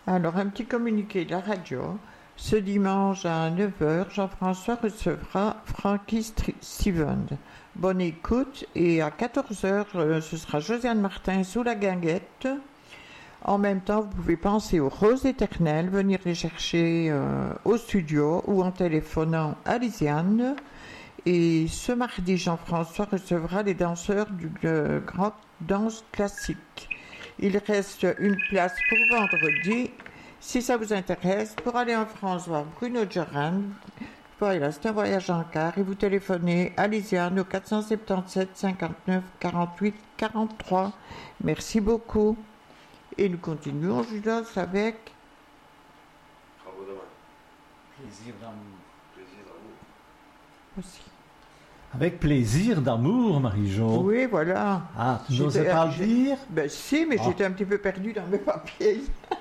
Alors, un petit communiqué de la radio. Ce dimanche à 9 heures, Jean-François recevra Frankie Stevens. Bonne écoute. Et à 14 heures, ce sera Josiane Martin sous la guinguette. En même temps, vous pouvez penser aux roses éternelles, venir les chercher au studio ou en téléphonant à Lisiane. Et ce mardi, Jean-François recevra les danseurs du Grand Danse Classique. Il reste une place pour vendredi. Si ça vous intéresse, pour aller en France voir Bruno Joran, voilà, c'est un voyage en car et vous téléphonez à Lisiane au 477 59 48 43. Merci beaucoup. Et nous continuons, Judas, avec Travaux de main. Plaisir d'amour. Plaisir d'amour. aussi. Avec plaisir d'amour, Marie-Jo. Oui, voilà. Ah, tu n'osais pas le dire? Ben si, mais j'étais un petit peu perdue dans mes papiers.